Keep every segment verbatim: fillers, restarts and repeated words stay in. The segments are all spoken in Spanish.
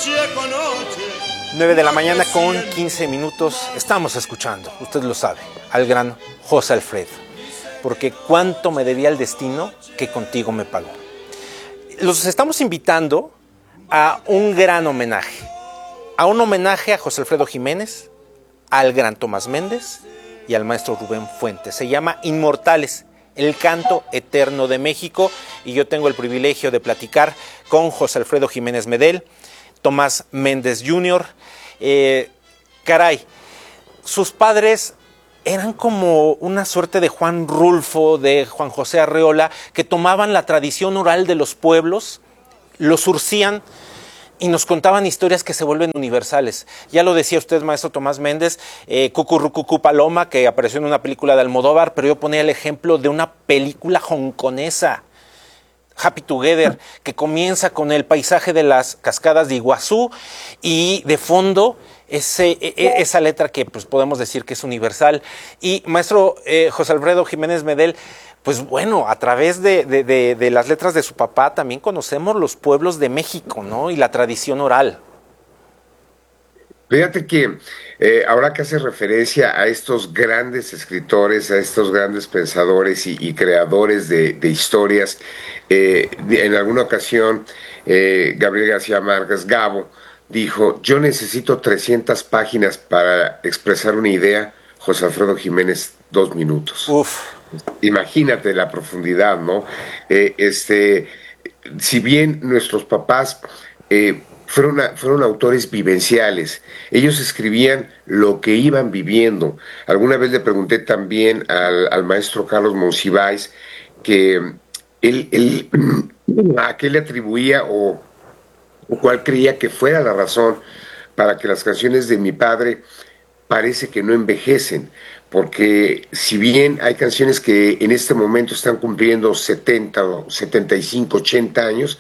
nueve de la mañana con quince minutos. Estamos escuchando, usted lo sabe, al gran José Alfredo. Porque cuánto me debía el destino que contigo me pagó. Los estamos invitando a un gran homenaje. A un homenaje a José Alfredo Jiménez, al gran Tomás Méndez y al maestro Rubén Fuentes. Se llama Inmortales, el canto eterno de México. Y yo tengo el privilegio de platicar con José Alfredo Jiménez Medel, Tomás Méndez junior Eh, caray, sus padres eran como una suerte de Juan Rulfo, de Juan José Arreola, que tomaban la tradición oral de los pueblos, lo surcían y nos contaban historias que se vuelven universales. Ya lo decía usted, maestro Tomás Méndez, eh, Cucurrucucú Paloma, que apareció en una película de Almodóvar, pero yo ponía el ejemplo de una película hongkonesa, Happy Together, que comienza con el paisaje de las cascadas de Iguazú y de fondo ese, esa letra que pues, podemos decir que es universal. Y maestro eh, José Alfredo Jiménez Medel, pues bueno, a través de, de, de, de las letras de su papá también conocemos los pueblos de México, ¿no? Y la tradición oral. Fíjate que eh, ahora que hace referencia a estos grandes escritores, a estos grandes pensadores y, y creadores de, de historias, eh, en alguna ocasión eh, Gabriel García Márquez, Gabo, dijo, yo necesito trescientas páginas para expresar una idea, José Alfredo Jiménez, dos minutos. Uf. Imagínate la profundidad, ¿no? Eh, este, si bien nuestros papás... Eh, Fueron, fueron autores vivenciales. Ellos escribían lo que iban viviendo. Alguna vez le pregunté también al, al maestro Carlos Monsiváis que él, él, a qué le atribuía o, o cuál creía que fuera la razón para que las canciones de mi padre parece que no envejecen. Porque si bien hay canciones que en este momento están cumpliendo setenta, setenta y cinco, ochenta años,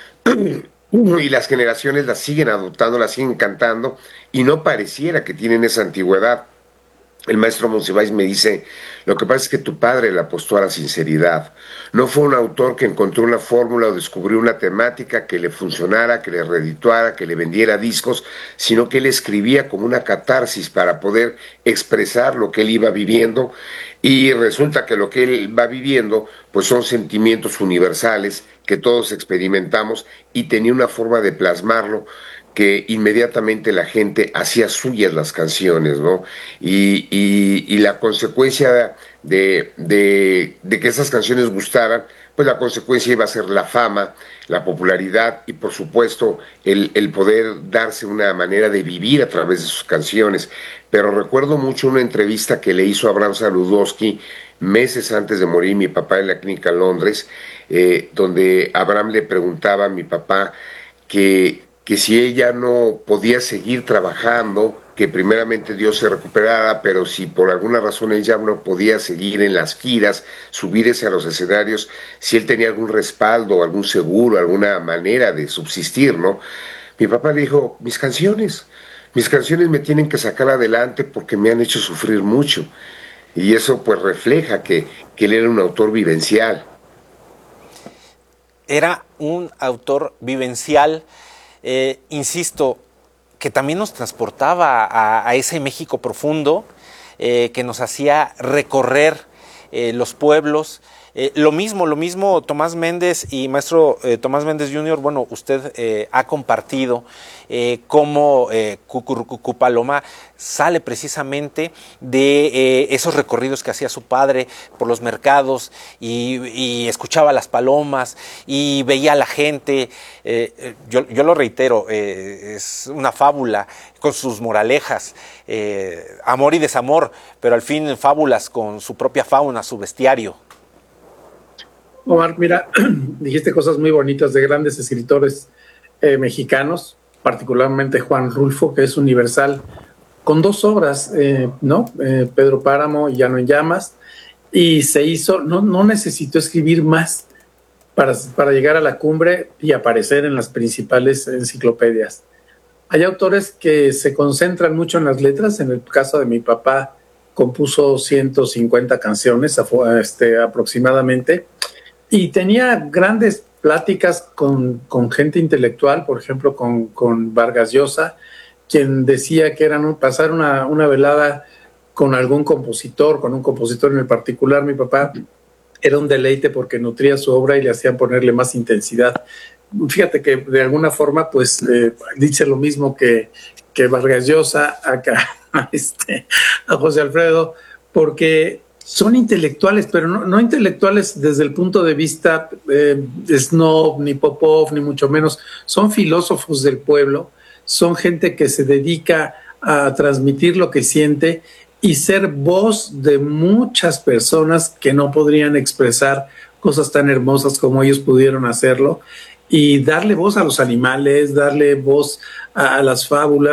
y las generaciones las siguen adoptando, las siguen cantando, y no pareciera que tienen esa antigüedad. El maestro Monsiváis me dice, lo que pasa es que tu padre le apostó a la sinceridad. No fue un autor que encontró una fórmula o descubrió una temática que le funcionara, que le redituara, que le vendiera discos, sino que él escribía como una catarsis para poder expresar lo que él iba viviendo, y resulta que lo que él va viviendo pues son sentimientos universales que todos experimentamos, y tenía una forma de plasmarlo que inmediatamente la gente hacía suyas las canciones, ¿no? Y, y, y la consecuencia de, de, de que esas canciones gustaran, pues la consecuencia iba a ser la fama, la popularidad y por supuesto el, el poder darse una manera de vivir a través de sus canciones. Pero recuerdo mucho una entrevista que le hizo Abraham Saludowski meses antes de morir mi papá en la clínica en Londres, eh, donde Abraham le preguntaba a mi papá que, que si ella no podía seguir trabajando, que primeramente Dios se recuperara, pero si por alguna razón él ya no podía seguir en las giras, subirse a los escenarios, si él tenía algún respaldo, algún seguro, alguna manera de subsistir, ¿no? Mi papá le dijo, mis canciones, mis canciones me tienen que sacar adelante porque me han hecho sufrir mucho. Y eso pues refleja que, que él era un autor vivencial. Era un autor vivencial, eh, insisto, que también nos transportaba a, a ese México profundo, eh, que nos hacía recorrer eh, los pueblos. Eh, lo mismo, lo mismo Tomás Méndez y maestro eh, Tomás Méndez junior, bueno, usted eh, ha compartido eh, cómo eh, Cucurrucucú Paloma sale precisamente de eh, esos recorridos que hacía su padre por los mercados y, y escuchaba las palomas y veía a la gente. Eh, yo, yo lo reitero, eh, es una fábula con sus moralejas, eh, amor y desamor, pero al fin fábulas con su propia fauna, su bestiario. Omar, mira, dijiste cosas muy bonitas de grandes escritores eh, mexicanos, particularmente Juan Rulfo, que es universal, con dos obras, eh, ¿no? Eh, Pedro Páramo y Llano en Llamas, y se hizo, no, no necesitó escribir más para, para llegar a la cumbre y aparecer en las principales enciclopedias. Hay autores que se concentran mucho en las letras. En el caso de mi papá, compuso ciento cincuenta canciones este, aproximadamente, y tenía grandes pláticas con, con gente intelectual, por ejemplo, con, con Vargas Llosa, quien decía que eran pasar una, una velada con algún compositor, con un compositor en el particular. Mi papá era un deleite porque nutría su obra y le hacían ponerle más intensidad. Fíjate que de alguna forma, pues, eh, dice lo mismo que, que Vargas Llosa acá, a, este, a José Alfredo, porque son intelectuales, pero no, no intelectuales desde el punto de vista eh, snob, ni Popov, ni mucho menos. Son filósofos del pueblo, son gente que se dedica a transmitir lo que siente y ser voz de muchas personas que no podrían expresar cosas tan hermosas como ellos pudieron hacerlo, y darle voz a los animales, darle voz a, a las fábulas.